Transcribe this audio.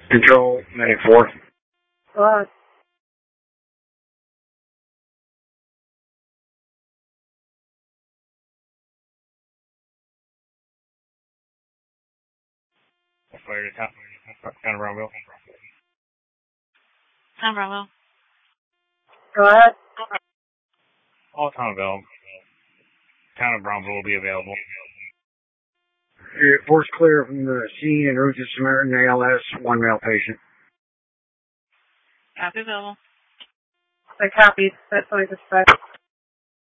Control, Medic 4. Fire to top. Town of Brownsville. Town Bravo. Go ahead. All Town of Brownsville will be available. Force clear from the scene en route to Samaritan ALS, 1 male patient. Copy available. I copied. That's what I suspect.